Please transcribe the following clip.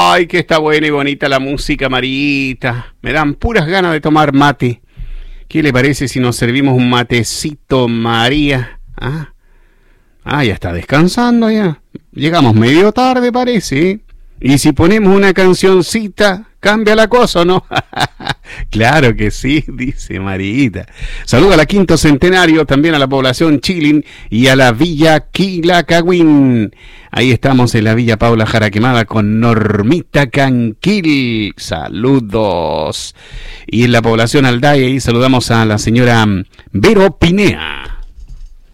Ay, que está buena y bonita la música, Marita. Me dan puras ganas de tomar mate. ¿Qué le parece si nos servimos un matecito, María? Ya está descansando ya. Llegamos medio tarde, parece, ¿eh? Y si ponemos una cancioncita, ¿cambia la cosa o no? Claro que sí, dice Marita. Saluda a la Quinto Centenario, también a la población Chilín y a la Villa Quilacagüín. Ahí estamos en la Villa Paula Jaraquemada con Normita Canquil. Saludos. Y en la población Aldaya, ahí saludamos a la señora Vero Pinea.